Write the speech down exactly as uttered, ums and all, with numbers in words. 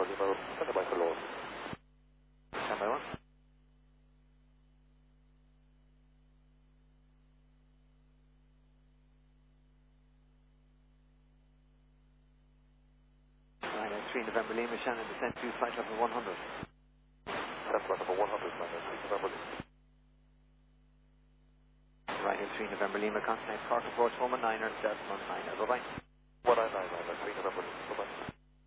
Lima, stand by for load. Stand by one. Ryanair three November Lima, Shannon descent to flight level one hundred. That's flight number one hundred, Ryanair three November Lima. Ryanair three November Lima, contact Cork approach one one nine, Delta one nine, bye bye. one nine nine, Ryanair three November Lima, bye bye.